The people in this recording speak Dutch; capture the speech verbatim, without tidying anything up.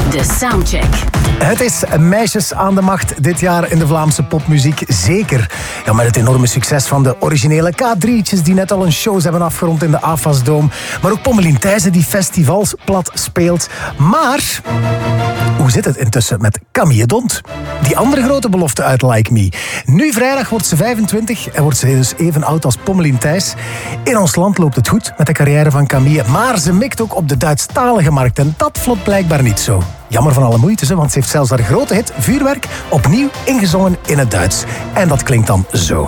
De Soundcheck. Het is meisjes aan de macht dit jaar in de Vlaamse popmuziek. Zeker. Ja, met het enorme succes van de originele K drie'tjes die net al een shows hebben afgerond in de A F A S-doom. Maar ook Pommelien Thijssen die festivals plat speelt. Maar hoe zit het intussen met Camille Dont? Die andere grote belofte uit Like Me. Nu vrijdag wordt ze vijfentwintig en wordt ze dus even oud als Pommelien Thijs. In ons land loopt het goed met de carrière van Camille. Maar ze mikt ook op de Duitsstalige markt en dat vlot blijkbaar niet zo. Jammer van alle moeite, want ze heeft zelfs haar grote hit Vuurwerk opnieuw ingezongen in het Duits. En dat klinkt dan zo.